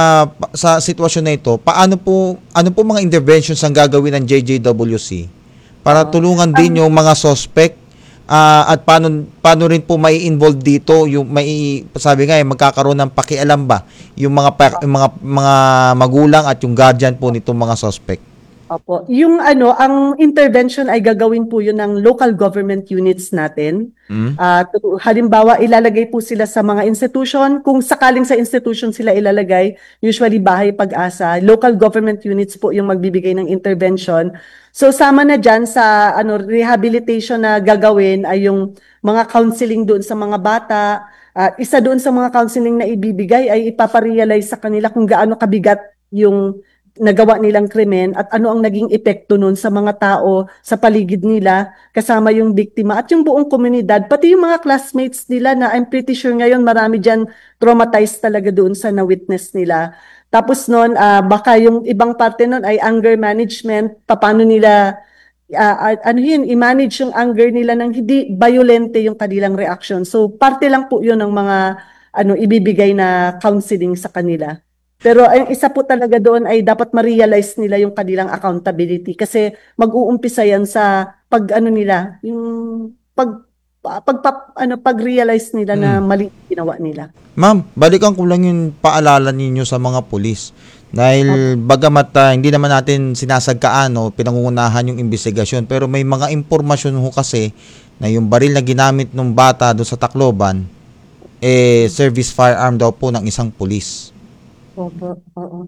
sa sitwasyon na ito, paano po ano po mga interventions ang gagawin ng J J W C para tulungan din yung mga suspect ah, at paano paano rin po may involve dito yung may sabi nga eh, magkakaroon ng pakialam ba yung mga pa- yung mga mga magulang at yung guardian po nitong mga suspect. Opo. Yung ano, ang intervention ay gagawin po yun ng local government units natin. Mm. Ah, tu- halimbawa, ilalagay po sila sa mga institution. Kung sakaling sa institution sila ilalagay, usually bahay pag-asa, local government units po yung magbibigay ng intervention. So sama na dyan sa ano rehabilitation na gagawin ay yung mga counseling doon sa mga bata. At isa doon sa mga counseling na ibibigay ay ipaparealize sa kanila kung gaano kabigat yung nagawa nilang krimen at ano ang naging epekto nun sa mga tao sa paligid nila, kasama yung biktima at yung buong komunidad, pati yung mga classmates nila na I'm pretty sure ngayon marami dyan traumatized talaga doon sa na-witness nila. Tapos nun, uh, baka yung ibang parte nun ay anger management, paano nila, uh, ano yun, i-manage yung anger nila ng hindi violente yung kanilang reaction. So parte lang po yun ng mga ano ibibigay na counseling sa kanila. Pero ang isa po talaga doon ay dapat ma-realize nila yung kanilang accountability kasi mag-uumpisa yan sa pag ano nila, yung pag pag, pag ano pag-realize nila na mali ginawa nila. Ma'am, balikan ko lang yung paalala ninyo sa mga pulis. Dahil bagamat uh, hindi naman natin sinasagkaan o pinangungunahan yung investigasyon, pero may mga impormasyon ho kasi na yung baril na ginamit ng bata doon sa Tacloban eh service firearm daw po ng isang pulis. Opo, oo.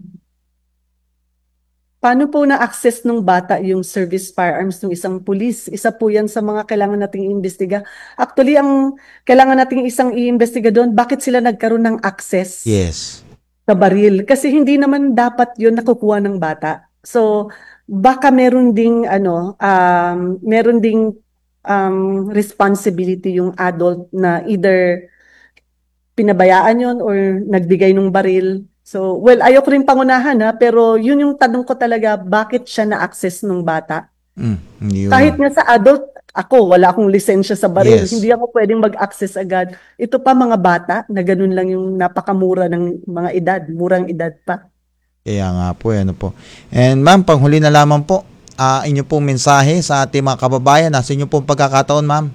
Paano po na-access ng bata yung service firearms ng isang pulis? Isa po yan sa mga kailangan nating iimbestiga. Actually, ang kailangan nating isang iimbestiga doon, bakit sila nagkaroon ng access Yes. sa baril? Kasi hindi naman dapat yun nakukuha ng bata. So, baka meron ding, ano, um, meron ding um, responsibility yung adult na either pinabayaan yun or nagbigay ng baril. So, well, ayoko rin pangunahan ha, pero yun yung tanong ko talaga, bakit siya na-access ng bata? Mm, yun. Kahit nga sa adult, ako, wala akong lisensya sa baril. Yes. Hindi ako pwedeng mag-access agad. Ito pa mga bata, na ganun lang yung napakamura ng mga edad, murang edad pa. Kaya nga po, ano po. And ma'am, panghuli na lamang po, uh, inyo pong mensahe sa ating mga kababayan, nasa inyo pong pagkakataon, ma'am?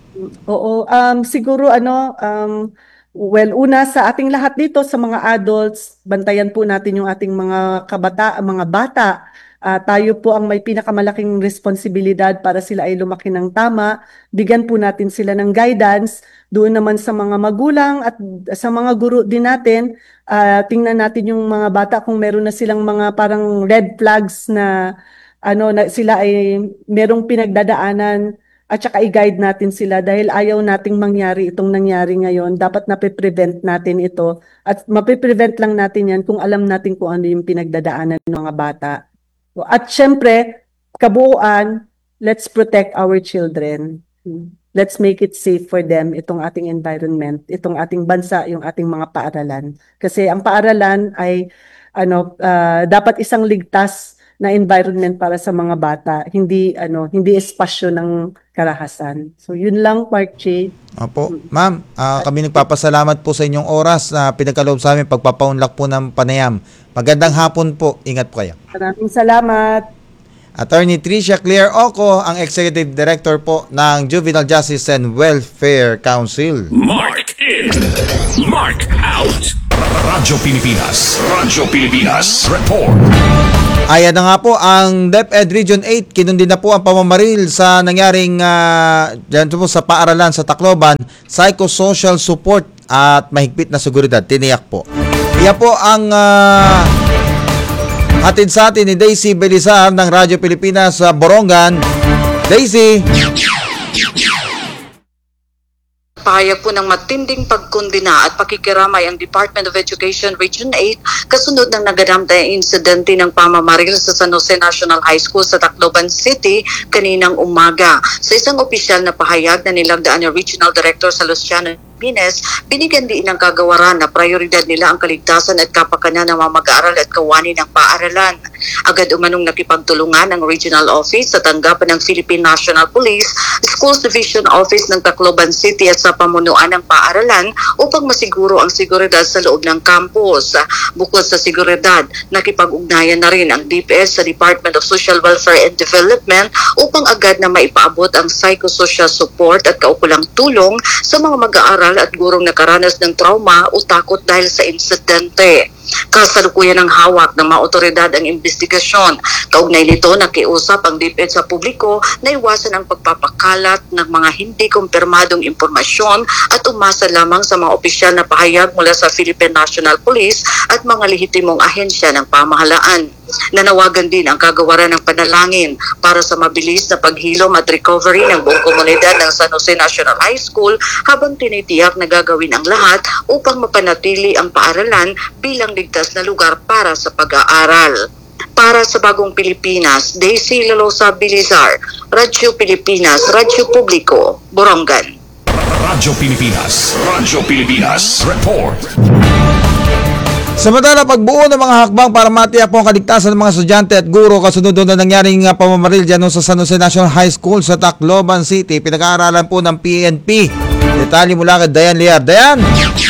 Oo, um, siguro ano, um, well, una sa ating lahat dito, sa mga adults, bantayan po natin yung ating mga kabata, mga bata. Uh, tayo po ang may pinakamalaking responsibilidad para sila ay lumaki ng tama. Bigyan po natin sila ng guidance. Doon naman sa mga magulang at sa mga guro din natin, uh, tingnan natin yung mga bata kung meron na silang mga parang red flags na ano na sila ay merong pinagdadaanan. At saka i-guide natin sila dahil ayaw nating mangyari itong nangyari ngayon. Dapat nape-prevent natin ito. At mape-prevent lang natin yan kung alam natin kung ano yung pinagdadaanan ng mga bata. At syempre, kabuuan, let's protect our children. Let's make it safe for them, itong ating environment, itong ating bansa, yung ating mga paaralan. Kasi ang paaralan ay ano, uh, dapat isang ligtas na environment para sa mga bata, hindi ano, hindi espasyo ng karahasan. So yun lang, Mark J. Opo. Ma'am, uh, kami nagpapasalamat po sa inyong oras na pinagkaloob sa amin pagpapaunlak po ng panayam. Magandang hapon po. Ingat po kayo. Maraming salamat. Attorney Tricia Claire Oco, ang Executive Director po ng Juvenile Justice and Welfare Council. Mark in, Mark out. Radyo Pilipinas, Radyo Pilipinas, report. Ayan na nga po ang DepEd Region eight, kinundi na po ang pamamaril sa nangyaring uh, dyan po sa paaralan sa Tacloban, psychosocial support at mahigpit na seguridad. Tiniyak po. Iyan po ang uh, hatid sa atin ni Daisy Belizar ng Radyo Pilipinas sa Borongan. Daisy! Pahayag po ng matinding pagkondena at pakikiramay ang Department of Education Region eight kasunod ng naganap na insidente ng pamamaril sa San Jose National High School sa Tacloban City kaninang umaga. Sa isang opisyal na pahayag na nilagdaan ni Regional Director sa Luciano Pines, binigyan din ng kagawaran na prioridad nila ang kaligtasan at kapakanan ng mga mag-aaral at kawani ng paaralan. Agad umanong nakipagtulungan ang Regional Office sa tanggapan ng Philippine National Police, Schools Division Office ng Tacloban City at sa pamunuan ng paaralan upang masiguro ang seguridad sa loob ng campus. Bukod sa seguridad, nakipag-ugnayan na rin ang D P S sa Department of Social Welfare and Development upang agad na maipaabot ang psychosocial support at kaukulang tulong sa mga mag-aaral at gurong nakaranas ng trauma o takot dahil sa insidente. Kasalukuyan ng hawak ng mga otoridad ang investigasyon. Kaugnay nito, nakiusap ang D P E D sa publiko na iwasan ang pagpapakalat ng mga hindi kumpirmadong impormasyon at umasa lamang sa mga opisyal na pahayag mula sa Philippine National Police at mga lehitimong ahensya ng pamahalaan. Nanawagan din ang kagawaran ng panalangin para sa mabilis na paghilom at recovery ng buong komunidad ng San Jose National High School habang tinitiyak na gagawin ang lahat upang mapanatili ang paaralan bilang ligtas na lugar para sa pag-aaral. Para sa Bagong Pilipinas, Daisy Lalosa Bilizar, Radyo Pilipinas, Radyo Publiko, Borongan. Radyo Pilipinas, Radyo Pilipinas, report. Samantala, pagbuo ng mga hakbang para matiyak po ang kaligtasan ng mga estudyante at guro kasunod na nangyaring uh, pamamaril dyan sa San Jose National High School sa Tacloban City, pinag-aaralan po ng P N P. Detalye mula kay Dayan Liar. Dayan!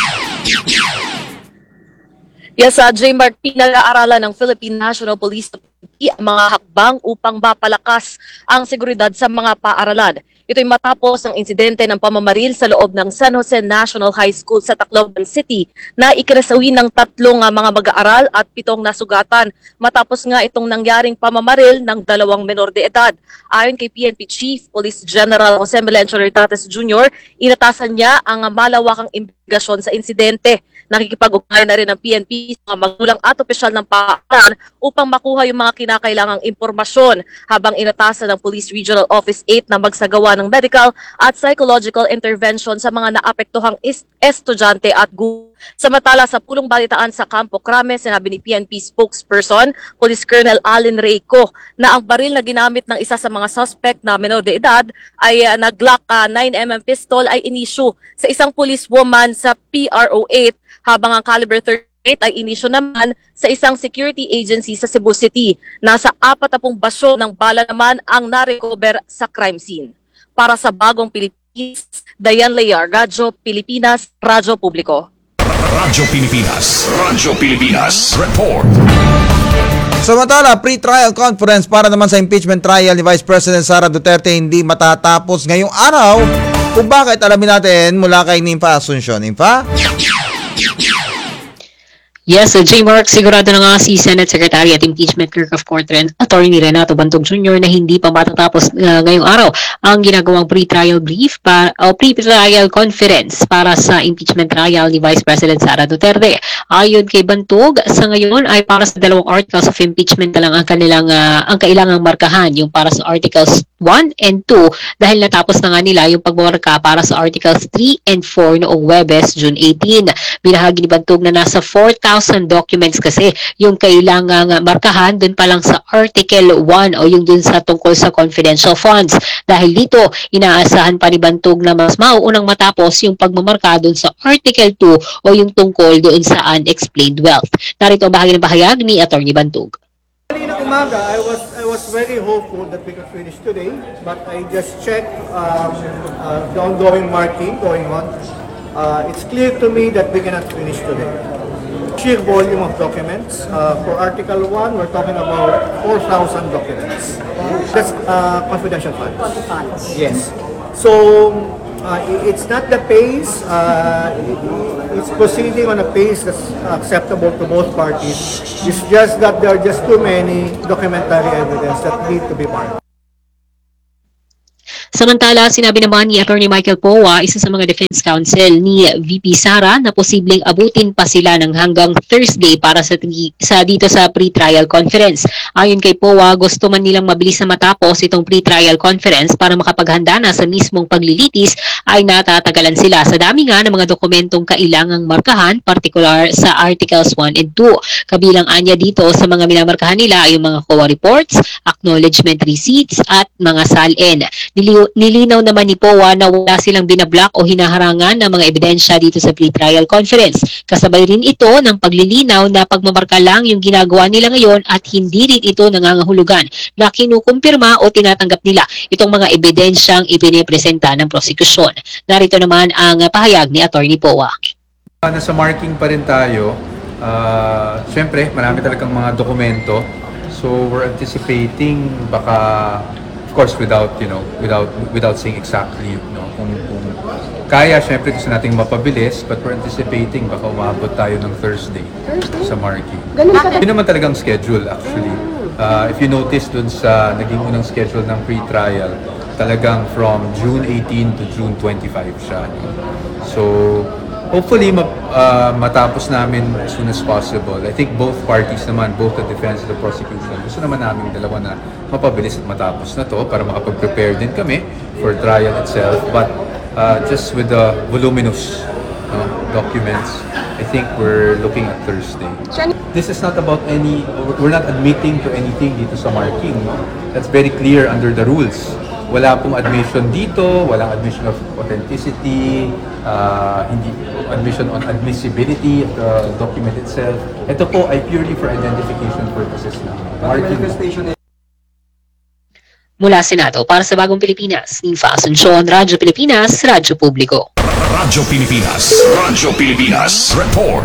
Yes, uh, J-Mark, pinag-aaralan ng Philippine National Police ang mga hakbang upang mapalakas ang seguridad sa mga paaralan. Ito'y matapos ang insidente ng pamamaril sa loob ng San Jose National High School sa Tacloban City na ikinasawi ng tatlong uh, mga mag-aaral at pitong nasugatan matapos nga itong nangyaring pamamaril ng dalawang menor de edad. Ayon kay P N P Chief Police General Jose Melencio Retrates Junior, inatasan niya ang uh, malawakang investigasyon sa insidente. Nakikipag-ugnayan na rin ng P N P sa mga magulang at opisyal ng paaralan upang makuha yung mga kinakailangang impormasyon habang inatasan ng Police Regional Office eight na magsagawa ng medical at psychological intervention sa mga naapektuhang estudyante at guro. Samantala, sa pulong balitaan sa Campo Crame, sinabi ni P N P spokesperson, Police Colonel Allen Reyco, na ang baril na ginamit ng isa sa mga suspect na menor de edad ay uh, nag-Glock uh, nine millimeter pistol ay inisyu sa isang policewoman sa P R O eight, habang ang caliber thirty-eight ay inisyu naman sa isang security agency sa Cebu City. Nasa apatapung basyo ng bala naman ang narecover sa crime scene. Para sa Bagong Pilipinas, Dayan Liar, Radyo Pilipinas, Radyo Publiko. Radyo Pilipinas, Radyo Pilipinas, report. Samantala, pre-trial conference para naman sa impeachment trial ni Vice President Sara Duterte hindi matatapos ngayong araw. Kung bakit, alamin natin mula kay Nympha Asuncion. Nympha? Yes, uh, J-Mark, sigurado na nga si Senate Secretary at Impeachment Clerk of Court Ren, Attorney Renato Bantog Junior na hindi pa matatapos uh, ngayong araw ang ginagawang pre-trial brief para, o pre-trial conference para sa impeachment trial ni Vice President Sara Duterte. Ayon kay Bantog, sa ngayon ay para sa dalawang articles of impeachment na lang ang kanilang uh, ang kailangang markahan, yung para sa articles one and two dahil natapos na nga nila yung pagmamarka para sa articles three and four noong Huwebes, June eighteen. Binahagi ni Bantog na nasa four thousand documents kasi yung kailangang markahan dun pa lang sa Article one o yung dun sa tungkol sa confidential funds. Dahil dito, inaasahan pa ni Bantog na mas mauunang matapos yung pagmamarka dun sa Article two o yung tungkol dun sa unexplained wealth. Narito ang bahagi ng bahayag ni Attorney Bantog. Kanina umaga, I was I was very hopeful that we could finish today, but I just checked um, uh, the ongoing marking going on. Uh, it's clear to me that we cannot finish today. Sheer volume of documents. Uh, for Article one, we're talking about four thousand documents. That's uh, confidential funds. Yes. So, uh, it's not the pace. Uh, it's proceeding on a pace that's acceptable to both parties. It's just that there are just too many documentary evidence that need to be marked. Samantala, sinabi naman ni Attorney Michael Powa, isa sa mga defense counsel ni V P Sara, na posibleng abutin pa sila ng hanggang Thursday para sa, sa dito sa pre-trial conference. Ayon kay Powa, gusto man nilang mabilis na matapos itong pre-trial conference para makapaghanda na sa mismong paglilitis ay natatagalan sila sa dami nga ng mga dokumentong kailangang markahan, particular sa Articles one and two. Kabilang anya dito sa mga minamarkahan nila ay yung mga C O A reports, acknowledgement receipts at mga S A L-N. Nilinaw naman ni Powa na wala silang binablock o hinaharangan ng mga ebidensya dito sa pre-trial conference. Kasabay rin ito ng paglilinaw na pagmamarka lang yung ginagawa nila ngayon at hindi rin ito nangangahulugan na kinukumpirma o tinatanggap nila itong mga ebidensyang ipinipresenta ng prosekusyon. Narito naman ang pahayag ni Attorney Powa. Nasa marking pa rin tayo. Uh, Siyempre, marami talagang mga dokumento. So we're anticipating baka, of course, without, you know, without without saying exactly, you know, kung, kung kaya, syempre gusto nating mapabilis, but we're anticipating baka umabot tayo ng Thursday, Thursday? sa marking. Yun naman talagang schedule, actually. Uh, if you notice dun sa naging unang schedule ng pre-trial, talagang from June eighteen to June twenty-five siya. So, hopefully, ma uh, matapos namin as soon as possible. I think both parties naman, both the defense and the prosecution, gusto naman namin dalawa na mapabilis at matapos na to para makapag-prepare din kami for trial itself. But uh, just with the voluminous uh, documents, I think we're looking at Thursday. this is not about any, we're not admitting to anything dito sa marking. No? That's very clear under the rules. Wala pong admission dito, walang admission of authenticity, uh, hindi admission on admissibility of the document itself. Ito po ay purely for identification purposes na marking. Mula Senado para sa Bagong Pilipinas, Nifa Asuncion, Radyo Pilipinas, Radyo Publiko. Radyo Pilipinas, Radyo Pilipinas, report.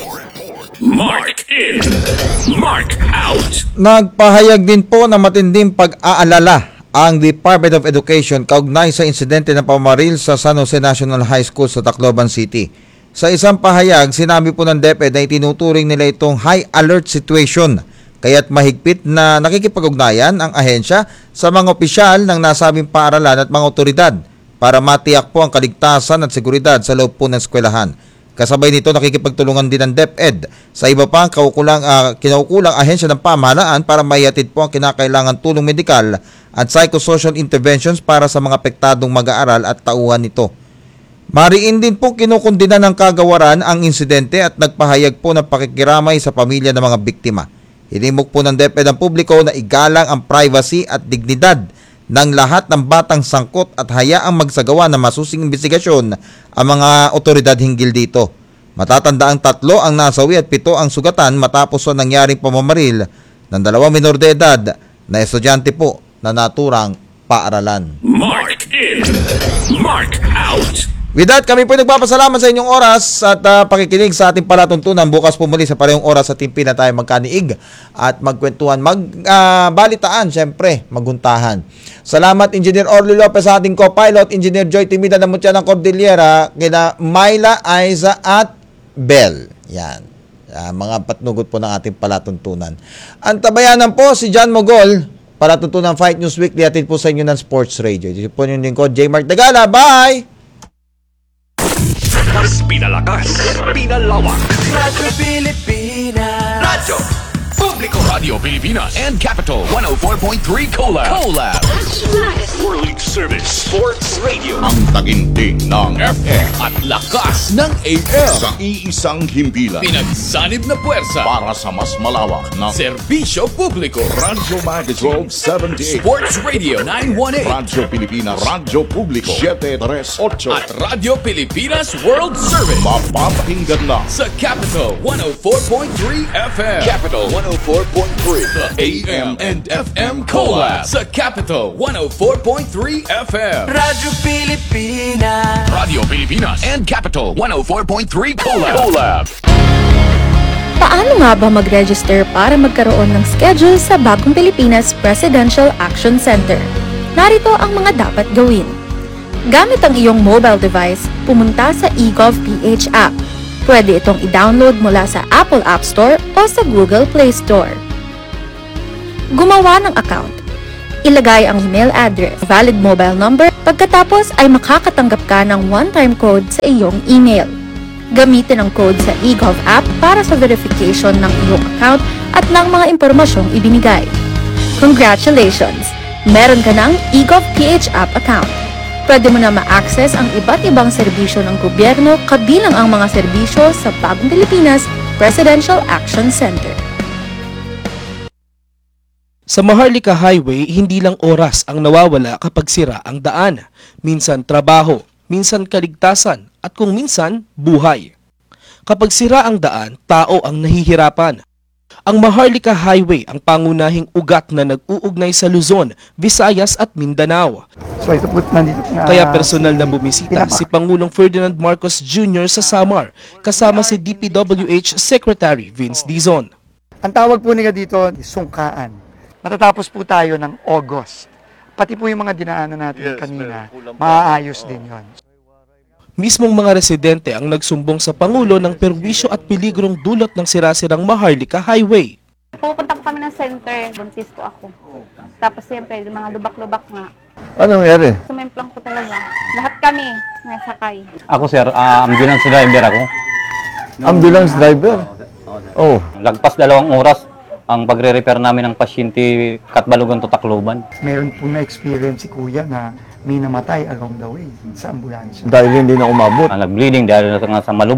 Mark in, mark out. Nagpahayag din po ng matinding pag-aalala ang Department of Education kaugnay sa insidente ng pamamaril sa San Jose National High School sa Tacloban City. Sa isang pahayag, sinabi po ng DepEd na itinuturing nila itong high alert situation, kaya't mahigpit na nakikipag-ugnayan ang ahensya sa mga opisyal ng nasabing paaralan at mga otoridad para matiyak po ang kaligtasan at seguridad sa loob po ng eskwelahan. Kasabay nito, nakikipagtulungan din ng DepEd sa iba pang kaukulang, uh, kinaukulang ahensya ng pamahalaan para maihatid po ang kinakailangan tulong medikal at psychosocial interventions para sa mga apektadong mag-aaral at tauhan nito. Mariin din po kinukundina ng kagawaran ang insidente at nagpahayag po ng pakikiramay sa pamilya ng mga biktima. Hinimok po ng DepEd ang publiko na igalang ang privacy at dignidad ng lahat ng batang sangkot at hayaang magsagawa ng masusing investigasyon ang mga otoridad hinggil dito. Matatanda ang tatlo ang nasawi at pito ang sugatan matapos ang nangyaring pamamaril ng dalawang minor de edad na estudyante po na naturang paaralan. Mark in, mark out. With that, kami po nagpapasalamat sa inyong oras at uh, pakikinig sa ating palatuntunan. Bukas po muli sa parehong oras sa timpi na tayo magkaniig at magkwentuhan, magbalitaan, uh, syempre, maguntahan. Salamat, Engineer Orly Lopez sa ating co-pilot, Engineer Joy Timida na mutya ng Cordillera, kina Myla, Aiza at Bell. Yan. Uh, mga patnugot po ng ating palatuntunan. Ang tabayanan po si John Mogol, palatuntunan Fight News Weekly, atid po sa inyo ng Sports Radio. Dito po yung lingkod, J. Mark Dagala. Bye! Mas pinalakas, pinalawak. Radyo Pilipinas. Radyo Publiko. Radio Pilipinas and Capital one oh four point three Collab. Collab. World Service Sports Radio. Ang taginting ng F M at lakas ng A M. Sa iisang himpilan. Pinagsanib na puwersa para sa mas malawak na serbisyo publiko. Radyo Magazine seventy-eight. Sports Radio nine eighteen. Radyo Pilipinas. Radyo Publiko seven thirty-eight. At Radyo Pilipinas World Service. Mapapakinggan na sa Capital one oh four point three F M. Capital one oh four point three. The A M and F M Collab sa Capital one oh four point three F M. Radyo Pilipinas. Radio Pilipinas and Capital one oh four point three Collab. Collab. Paano nga ba mag-register para magkaroon ng schedule sa Bagong Pilipinas Presidential Action Center? Narito ang mga dapat gawin. Gamit ang iyong mobile device, pumunta sa eGovPH app. Pwede itong i-download mula sa Apple App Store o sa Google Play Store. Gumawa ng account. Ilagay ang email address, valid mobile number, pagkatapos ay makakatanggap ka ng one-time code sa iyong email. Gamitin ang code sa eGov app para sa verification ng iyong account at ng mga impormasyong ibinigay. Congratulations! Meron ka ng eGovPH app account. Pwede mo na ma-access ang iba't ibang serbisyo ng gobyerno kabilang ang mga serbisyo sa Bagong Pilipinas Presidential Action Center. Sa Maharlika Highway, hindi lang oras ang nawawala kapag sira ang daan. Minsan trabaho, minsan kaligtasan, at kung minsan, buhay. Kapag sira ang daan, tao ang nahihirapan. Ang Maharlika Highway ang pangunahing ugat na nag-uugnay sa Luzon, Visayas at Mindanao. So ito po nandito na, Kaya personal na bumisita si Pangulong Ferdinand Marcos Junior sa Samar, kasama si D P W H Secretary Vince Dizon. Ang tawag po nila dito, sungkaan. Matatapos po tayo ng August. Pati po yung mga dinaanan natin yes, kanina, maaayos din yon. Mismong mga residente ang nagsumbong sa Pangulo ng perwisyo at peligrong dulot ng sirasirang Maharlika Highway. Pupunta po kami ng center, buntis po ako. Tapos siyempre, mga lubak-lubak nga. Ano nangyari? Sumemplang po talaga. Lahat kami nasakay. Ako sir, uh, ambulance driver ako. Ambulance driver? Oh. Lagpas dalawang oras ang pagre-repair namin ng pasyente Katbalogan to Tacloban. Meron po na-experience si Kuya na may namatay along the way sa ambulansya. Dahil hindi na umabot? Ang nag-bleeding dahil nga sa malubak,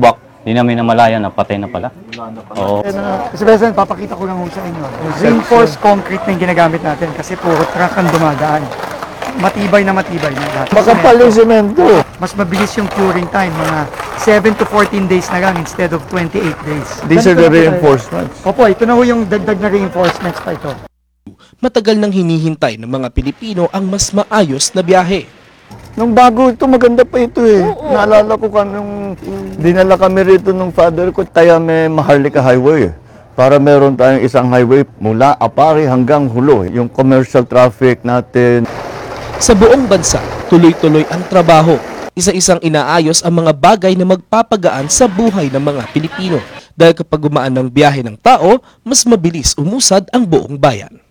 Hindi namin namalayan na patay na pala. Oo. Kasi President, papakita ko lang ho sa inyo. Reinforced concrete na yung ginagamit natin kasi puro truck ang dumadaan. Matibay na matibay na lahat. Makapal yung semento. Mas mabilis yung curing time, mga seven to fourteen days na lang instead of twenty-eight days. These are Ganito the na po tayo. reinforcements. Opo, ito na ho yung dagdag na reinforcements pa ito. Matagal nang hinihintay ng mga Pilipino ang mas maayos na biyahe. Nung bago ito, maganda pa ito eh. Naalala ko ka nung dinala kami rito nung father ko, Tayame Maharlika Highway. Para meron tayong isang highway mula Apari hanggang Hulo. Yung commercial traffic natin. Sa buong bansa, tuloy-tuloy ang trabaho. Isa-isang inaayos ang mga bagay na magpapagaan sa buhay ng mga Pilipino. Dahil kapag gumaan ng biyahe ng tao, mas mabilis umusad ang buong bayan.